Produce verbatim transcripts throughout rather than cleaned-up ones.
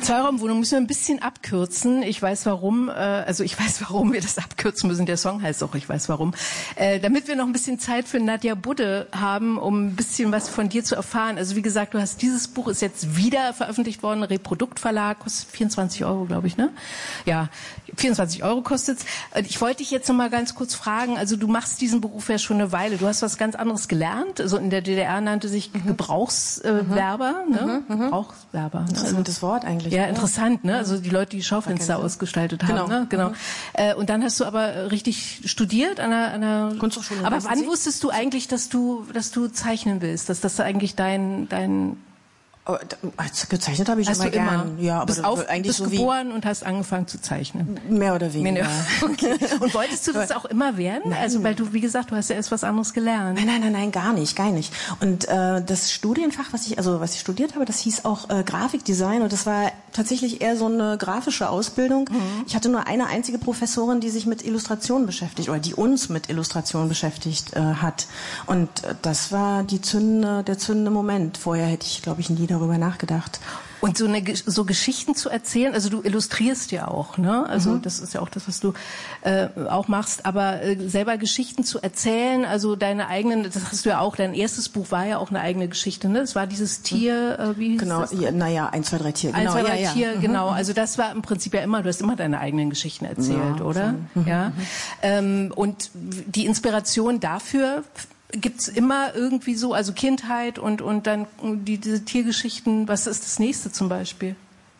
Zweiraumwohnung müssen wir ein bisschen abkürzen. Ich weiß warum, äh, also ich weiß warum wir das abkürzen müssen. Der Song heißt auch Ich weiß warum. Äh, damit wir noch ein bisschen Zeit für Nadja Budde haben, um ein bisschen was von dir zu erfahren. Also wie gesagt, du hast dieses Buch, ist jetzt wieder veröffentlicht worden, Reprodukt Verlag, kostet vierundzwanzig Euro, glaube ich, ne? Ja, vierundzwanzig Euro kostet's. Ich wollte dich jetzt noch mal ganz kurz fragen, also du machst diesen Beruf ja schon eine Weile. Du hast was ganz anderes gelernt. Also in der D D R nannte sich mhm. Gebrauchswerber, äh, ne? Mhm. Gebrauchswerber. Ne? Interessantes Wort eigentlich. Ja, interessant, ne? Also die Leute, die Schaufenster ausgestaltet haben, genau. ne? Genau. Mhm. Äh, und dann hast du aber richtig studiert an einer, an einer Kunsthochschule. Aber wann Sie? wusstest du eigentlich, dass du, dass du zeichnen willst, dass das eigentlich dein, dein Oh, gezeichnet habe ich hast immer du gern. Immer? Ja, aber bist auf, eigentlich bist so geboren wie und hast angefangen zu zeichnen. Mehr oder weniger. Mehr, okay. Und wolltest du das auch immer werden? Nein. Also weil du, wie gesagt, du hast ja erst was anderes gelernt. Nein, nein, nein, nein, gar nicht, gar nicht. Und äh, das Studienfach, was ich, also was ich studiert habe, das hieß auch äh, Grafikdesign und das war tatsächlich eher so eine grafische Ausbildung. Mhm. Ich hatte nur eine einzige Professorin, die sich mit Illustration beschäftigt oder die uns mit Illustration beschäftigt äh, hat. Und äh, das war die zündende, der zündende Moment. Vorher hätte ich, glaube ich, nie darüber nachgedacht. Und so eine so Geschichten zu erzählen, also du illustrierst ja auch, ne? Also mhm. das ist ja auch das, was du äh, auch machst, aber äh, selber Geschichten zu erzählen, also deine eigenen, das hast du ja auch, dein erstes Buch war ja auch eine eigene Geschichte, ne? Es war dieses Tier, äh, wie hieß genau, das? Ja, naja, eins, zwei, drei Tier. Genau, eins, zwei, drei ja, Tier, ja. genau. Mhm. Also das war im Prinzip ja immer, du hast immer deine eigenen Geschichten erzählt, ja, oder? Mhm. Ja. Ähm, und die Inspiration dafür gibt's immer irgendwie so, also Kindheit und und dann die, diese Tiergeschichten. Was ist das nächste zum Beispiel?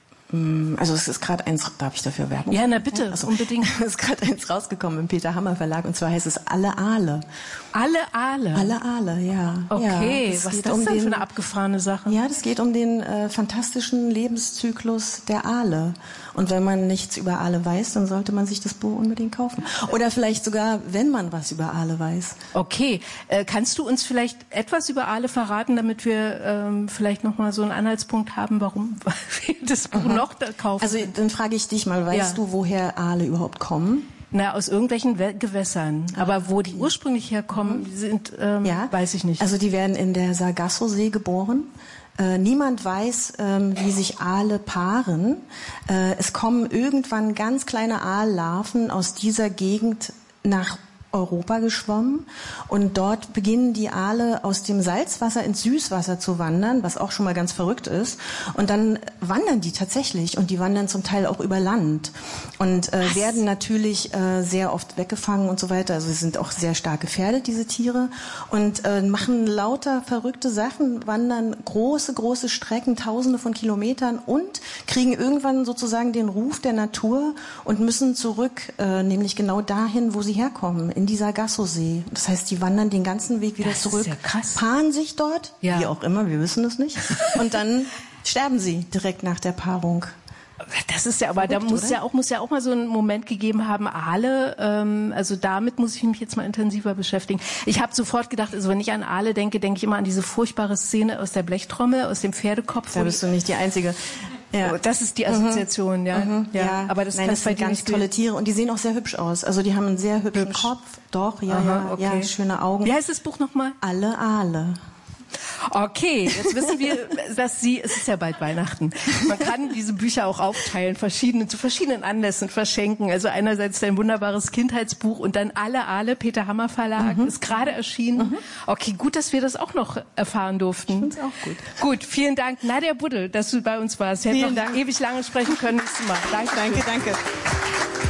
Also es ist gerade eins, darf ich dafür Werbung? Ja, na bitte, also, unbedingt. Es ist gerade eins rausgekommen im Peter Hammer Verlag und zwar heißt es Alle Aale. Alle Aale? Alle Aale, ja. Okay, ja, was ist das um denn den, für eine abgefahrene Sache? Ja, das geht um den äh, fantastischen Lebenszyklus der Aale. Und wenn man nichts über Aale weiß, dann sollte man sich das Buch unbedingt kaufen. Oder vielleicht sogar, wenn man was über Aale weiß. Okay, äh, kannst du uns vielleicht etwas über Aale verraten, damit wir ähm, vielleicht nochmal so einen Anhaltspunkt haben, warum wir das Buch mhm. noch da kaufen? Also dann frage ich dich mal, weißt ja. du, woher Aale überhaupt kommen? Na, aus irgendwelchen Gewässern. Aber wo die ursprünglich herkommen, mhm. sind, ähm, ja. weiß ich nicht. Also die werden in der Sargasso-See geboren. Äh, niemand weiß, ähm, wie sich Aale paaren. Äh, es kommen irgendwann ganz kleine Aallarven aus dieser Gegend nach Europa geschwommen und dort beginnen die Aale aus dem Salzwasser ins Süßwasser zu wandern, was auch schon mal ganz verrückt ist. Und dann wandern die tatsächlich und die wandern zum Teil auch über Land und äh, werden natürlich äh, sehr oft weggefangen und so weiter. Also sie sind auch sehr stark gefährdet, diese Tiere, und äh, machen lauter verrückte Sachen, wandern große, große Strecken, tausende von Kilometern und kriegen irgendwann sozusagen den Ruf der Natur und müssen zurück, äh, nämlich genau dahin, wo sie herkommen, in die Sargasso-See. Das heißt, die wandern den ganzen Weg wieder das zurück, ist ja krass. paaren sich dort, ja. wie auch immer, wir wissen es nicht, und dann sterben sie direkt nach der Paarung. Das ist ja, aber Verrückt, da muss oder? ja auch muss ja auch mal so einen Moment gegeben haben, Aale. Ähm, also damit muss ich mich jetzt mal intensiver beschäftigen. Ich habe sofort gedacht, also wenn ich an Aale denke, denke ich immer an diese furchtbare Szene aus der Blechtrommel, aus dem Pferdekopf. Da bist du nicht die Einzige. Ja. Das ist die Assoziation, mhm. ja. Mhm. ja. ja. Aber das, Nein, das sind ganz tolle Tiere und die sehen auch sehr hübsch aus. Also die haben einen sehr hübschen hübsch. Kopf. Doch, ja, Aha, ja, okay. ja, schöne Augen. Wie heißt das Buch nochmal? Alle Aale. Okay, jetzt wissen wir, dass Sie, es ist ja bald Weihnachten, man kann diese Bücher auch aufteilen, verschiedene, zu verschiedenen Anlässen verschenken. Also einerseits dein wunderbares Kindheitsbuch und dann Alle Aale, Peter Hammer Verlag, mhm. ist gerade erschienen. Mhm. Okay, gut, dass wir das auch noch erfahren durften. Ich find's auch gut. Gut, vielen Dank, Nadja Budde, dass du bei uns warst. Wir hätten noch Dank. ewig lange sprechen können. Nächstes Mal. Danke, danke, danke.